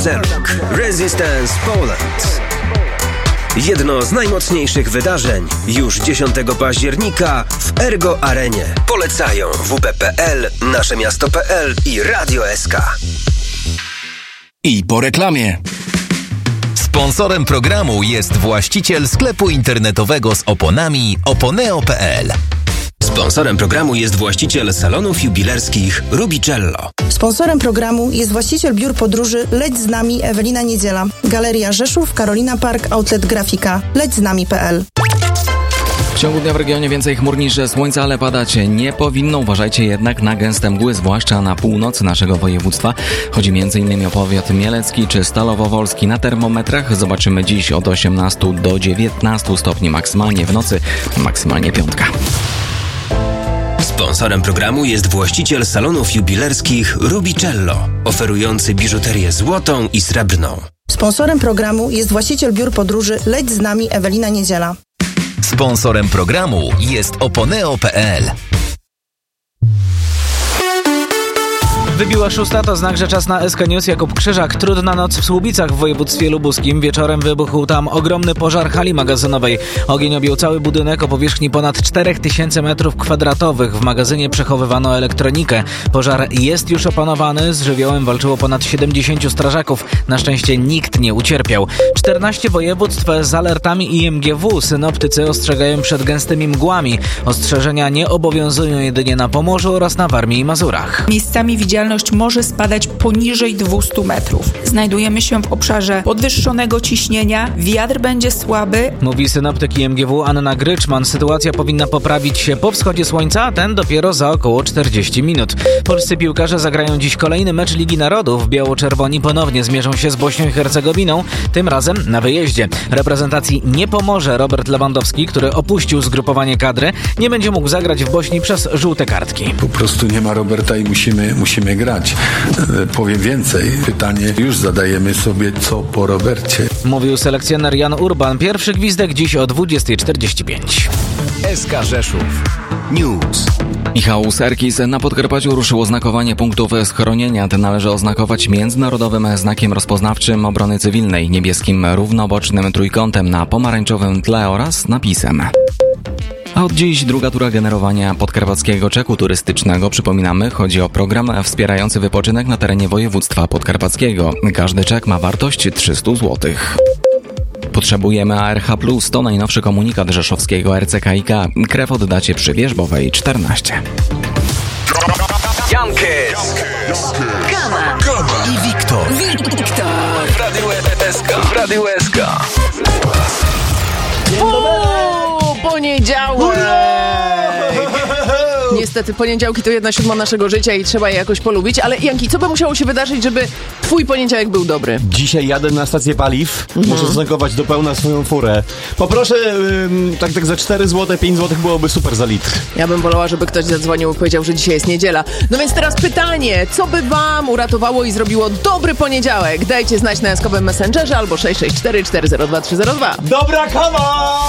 Zeluk Resistance Poland. Jedno z najmocniejszych wydarzeń już 10 października w Ergo Arenie. Polecają WP.pl, naszemiasto.pl i Radio SK. I po reklamie. Sponsorem programu jest właściciel sklepu internetowego z oponami oponeo.pl. Sponsorem programu jest właściciel salonów jubilerskich Rubicello. Sponsorem programu jest właściciel biur podróży Leć z nami Ewelina Niedziela. Galeria Rzeszów, Carolina Park, Outlet Grafika, lećznami.pl. W ciągu dnia w regionie więcej chmur niż słońca, ale padać nie powinno. Uważajcie jednak na gęste mgły, zwłaszcza na północy naszego województwa. Chodzi m.in. o powiat mielecki czy stalowo-wolski. Na termometrach zobaczymy dziś od 18 do 19 stopni maksymalnie, w nocy maksymalnie 5. Sponsorem programu jest właściciel salonów jubilerskich Rubicello, oferujący biżuterię złotą i srebrną. Sponsorem programu jest właściciel biur podróży Leć z nami Ewelina Niedziela. Sponsorem programu jest oponeo.pl. Wybiła 6, to znak, że czas na SK News. Jakub Krzyżak. Trudna noc w Słubicach w województwie lubuskim. Wieczorem wybuchł tam ogromny pożar hali magazynowej. Ogień objął cały budynek o powierzchni ponad 4000 m2. W magazynie przechowywano elektronikę. Pożar jest już opanowany. Z żywiołem walczyło ponad 70 strażaków. Na szczęście nikt nie ucierpiał. 14 województw z alertami IMGW. Synoptycy ostrzegają przed gęstymi mgłami. Ostrzeżenia nie obowiązują jedynie na Pomorzu oraz na Warmii i Mazurach. Miejscami widzialność może spadać poniżej 200 metrów. Znajdujemy się w obszarze podwyższonego ciśnienia. Wiatr będzie słaby. Mówi synoptyk IMGW Anna Gryczman. Sytuacja powinna poprawić się po wschodzie słońca, a ten dopiero za około 40 minut. Polscy piłkarze zagrają dziś kolejny mecz Ligi Narodów. Biało-czerwoni ponownie zmierzą się z Bośnią i Hercegowiną, tym razem na wyjeździe. Reprezentacji nie pomoże Robert Lewandowski, który opuścił zgrupowanie kadry. Nie będzie mógł zagrać w Bośni przez żółte kartki. Po prostu nie ma Roberta i musimy grać. Powiem więcej. Pytanie już zadajemy sobie, co po Robercie. Mówił selekcjoner Jan Urban. Pierwszy gwizdek dziś o 20:45. SK Rzeszów News. Michał Serkis. Na Podkarpaciu ruszyło znakowanie punktów schronienia. Te należy oznakować międzynarodowym znakiem rozpoznawczym obrony cywilnej, niebieskim równobocznym trójkątem na pomarańczowym tle oraz napisem. A od dziś druga tura generowania podkarpackiego czeku turystycznego. Przypominamy, chodzi o program wspierający wypoczynek na terenie województwa podkarpackiego. Każdy czek ma wartość 300 zł. Potrzebujemy ARH+, to najnowszy komunikat rzeszowskiego RCKiK. Krew oddacie przy Wierzbowej 14. Jankes, Kama i Wiktor. W Radiu SK. Poniedziałek! Niestety poniedziałki to 1/7 naszego życia i trzeba je jakoś polubić, ale Janki, co by musiało się wydarzyć, żeby twój poniedziałek był dobry? Dzisiaj jadę na stację paliw, muszę zatankować do pełna swoją furę. Poproszę tak za 4 zł, 5 zł byłoby super za litr. Ja bym wolała, żeby ktoś zadzwonił i powiedział, że dzisiaj jest niedziela. No więc teraz pytanie, co by wam uratowało i zrobiło dobry poniedziałek? Dajcie znać na jaskowym Messengerze albo 664 402 302. Dobra kawa!